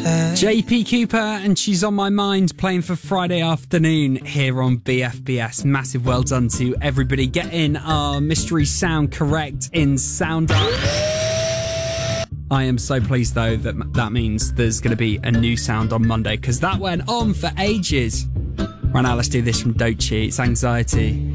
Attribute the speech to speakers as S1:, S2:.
S1: JP Cooper and She's On My Mind playing for Friday afternoon here on BFBS. Massive well done to everybody getting our mystery sound correct in Sound Up. I am so pleased though that means there's going to be a new sound on Monday because that went on for ages. Right now, let's do this from Doechii. It's Anxiety.